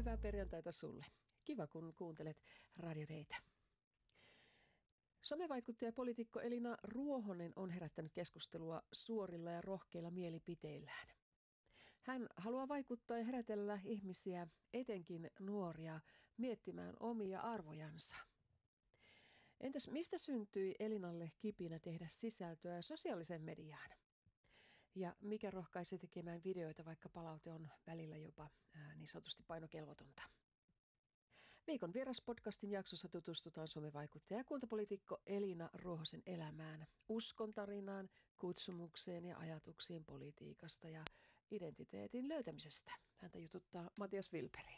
Hyvää perjantaita sulle. Kiva, kun kuuntelet Radio Daytä. Somevaikuttaja poliitikko Elina Ruohonen on herättänyt keskustelua suorilla ja rohkeilla mielipiteillään. Hän haluaa vaikuttaa ja herätellä ihmisiä, etenkin nuoria, miettimään omia arvojansa. Entäs mistä syntyi Elinalle kipinä tehdä sisältöä sosiaaliseen mediaan? Ja mikä rohkaisi tekemään videoita, vaikka palaute on välillä jopa niin sanotusti painokelvotonta? Viikon vieras podcastin jaksossa tutustutaan somevaikuttaja ja kuntapoliitikko Elina Ruohosen elämään, uskon tarinaan, kutsumukseen ja ajatuksiin politiikasta ja identiteetin löytämisestä. Häntä jututtaa Matias Wilperi.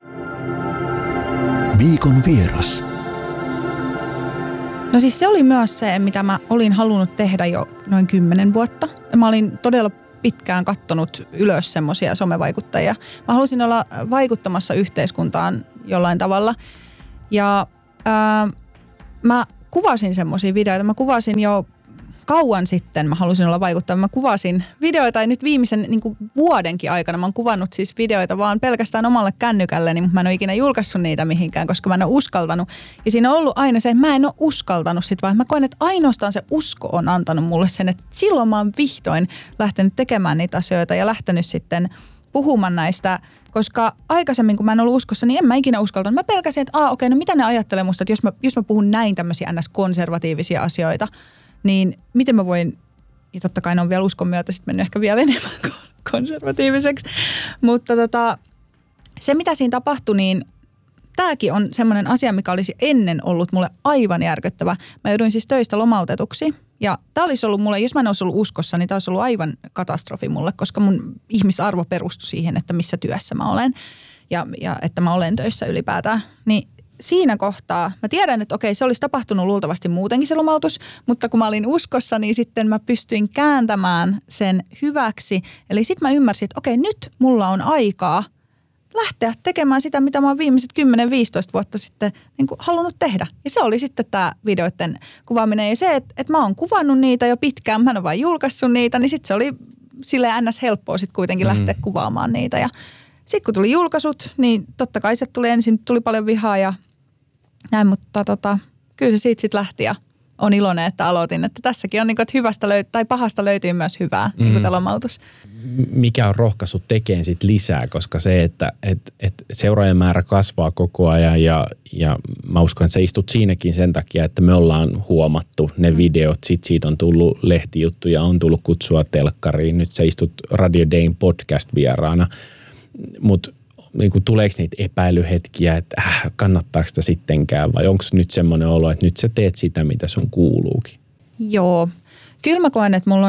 Viikon vieras. No siis se oli myös se, mitä mä olin halunnut tehdä jo noin 10 vuotta. Mä olin todella pitkään katsonut ylös semmoisia somevaikuttajia. Mä halusin olla vaikuttamassa yhteiskuntaan jollain tavalla. Ja mä kuvasin semmoisia videoita. Mä kuvasin jo kauan sitten, mä halusin olla vaikuttava. Mä kuvasin videoita ja nyt viimeisen vuodenkin aikana mä oon kuvannut siis videoita vaan pelkästään omalle kännykälleni, mutta mä en ole ikinä julkaissut niitä mihinkään, koska mä en ole uskaltanut. Ja siinä on ollut aina se, että mä en ole uskaltanut sit, vaan mä koen, että ainoastaan se usko on antanut mulle sen, että silloin mä oon vihdoin lähtenyt tekemään niitä asioita ja lähtenyt sitten puhumaan näistä, koska aikaisemmin kun mä en ollut uskossa, niin en mä ikinä uskaltanut. Mä pelkäsin, että okei, no mitä ne ajattelee musta, että jos mä puhun näin tämmöisiä ns-konservatiivisia asioita, niin miten mä voin, ja totta kai ne on vielä uskon myötä sitten mennyt ehkä vielä enemmän konservatiiviseksi, mutta se mitä siinä tapahtui, niin tämäkin on semmoinen asia, mikä olisi ennen ollut mulle aivan järkyttävä. Mä jouduin siis töistä lomautetuksi ja tämä olisi ollut mulle, jos mä en olisi ollut uskossa, niin tämä olisi ollut aivan katastrofi mulle, koska mun ihmisarvo perustui siihen, että missä työssä mä olen ja että mä olen töissä ylipäätään, niin siinä kohtaa, mä tiedän, että okei, se olisi tapahtunut luultavasti muutenkin se lomautus, mutta kun mä olin uskossa, niin sitten mä pystyin kääntämään sen hyväksi. Eli sitten mä ymmärsin, että okei, nyt mulla on aikaa lähteä tekemään sitä, mitä mä oon viimeiset 10-15 vuotta sitten halunnut tehdä. Ja se oli sitten tämä videoiden kuvaaminen. Ja se, että mä oon kuvannut niitä jo pitkään, mä en ole vain julkaissut niitä, niin sitten se oli silleen ns. Helppoa sitten kuitenkin lähteä kuvaamaan niitä. Ja sitten kun tuli julkaisut, niin totta kai se tuli paljon vihaa ja näin, mutta kyllä se siitä sitten lähti ja on iloinen, että aloitin. Että tässäkin on, että hyvästä tai pahasta löytyy myös hyvää, niin kuin tämä lomautus. Mikä on rohkaissut tekemään sit lisää, koska se, että seuraajien määrä kasvaa koko ajan ja mä uskon, että sä istut siinäkin sen takia, että me ollaan huomattu ne videot. Siitä on tullut lehtijuttuja, on tullut kutsua telkkariin. Nyt sä istut Radio Dayn podcast-vieraana, mutta tuleeko niitä epäilyhetkiä, että kannattaako sitä sittenkään vai onko nyt semmoinen olo, että nyt sä teet sitä, mitä sun kuuluukin? Joo. Kyllä mä koen, että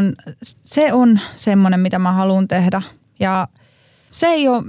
se on semmoinen, mitä mä haluan tehdä ja se ei ole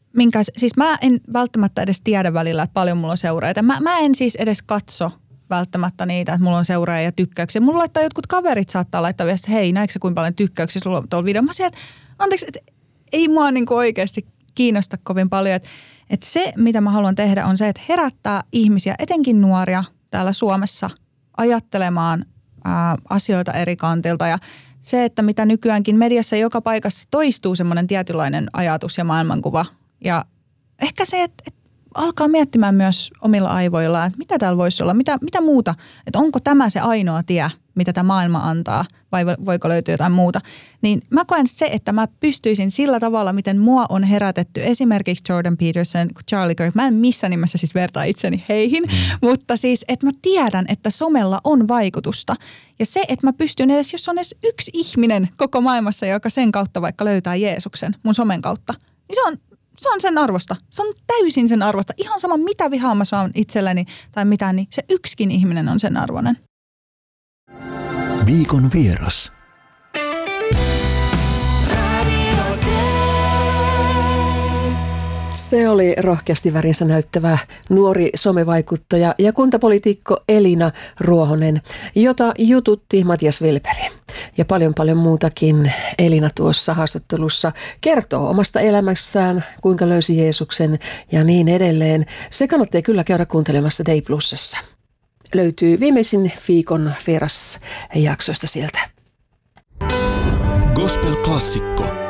siis mä en välttämättä edes tiedä välillä, että paljon mulla on seuraajia. Mä en siis edes katso välttämättä niitä, että mulla on seuraajia ja tykkäyksiä. Mulla laittaa jotkut kaverit saattaa laittaa vielä, että hei, näetkö sä kuinka paljon tykkäyksiä sulla on tuolla videolla? Mä sanoin, että anteeksi, että ei mua oikeasti kiinnosta kovin paljon. Että se, mitä mä haluan tehdä, on se, että herättää ihmisiä, etenkin nuoria täällä Suomessa, ajattelemaan asioita eri kantilta. Ja se, että mitä nykyäänkin mediassa joka paikassa toistuu semmoinen tietynlainen ajatus ja maailmankuva. Ja ehkä se, että alkaa miettimään myös omilla aivoillaan, että mitä täällä voisi olla, mitä muuta. Että onko tämä se ainoa tie, mitä tämä maailma antaa vai voiko löytyä jotain muuta. Niin mä koen se, että mä pystyisin sillä tavalla, miten mua on herätetty esimerkiksi Jordan Peterson, Charlie Kirk. Mä en missään nimessä siis vertaa itseni heihin, mutta siis, että mä tiedän, että somella on vaikutusta. Ja se, että mä pystyn edes, jos on edes yksi ihminen koko maailmassa, joka sen kautta vaikka löytää Jeesuksen mun somen kautta, niin se on sen arvosta. Se on täysin sen arvosta. Ihan sama, mitä vihaa mä saan itselleni tai mitään, niin se yksikin ihminen on sen arvoinen. Viikon vieras. Se oli rohkeasti värinsä näyttävä nuori somevaikuttaja ja kuntapoliitikko Elina Ruohonen, jota jututti Matias Wilperi. Ja paljon muutakin Elina tuossa haastattelussa kertoo omasta elämästään, kuinka löysi Jeesuksen ja niin edelleen. Se kannattaa kyllä käydä kuuntelemassa Day Plusassa. Löytyy viimeisin viikon vieras jaksoista sieltä. Gospel-klassikko.